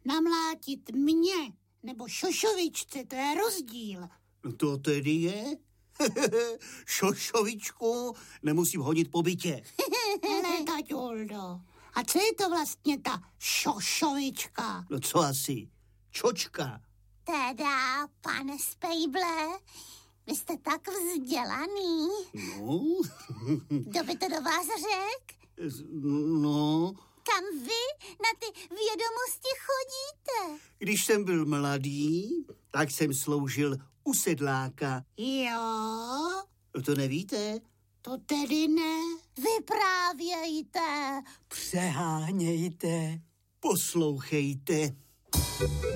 namlátit mě nebo šošovičce, to je rozdíl. No to tedy je? Šošovičku nemusím hodit po bytě. Hele, taťuldo, a co je to vlastně ta šošovička? No co asi? Čočka. Teda, pane Spejble, vy jste tak vzdělaný. No? Kdo by to do vás řekl? No... Kam vy na ty vědomosti chodíte? Když jsem byl mladý, tak jsem sloužil u sedláka. Jo? No to nevíte? To tedy ne. Vyprávějte. Přehánějte. Poslouchejte.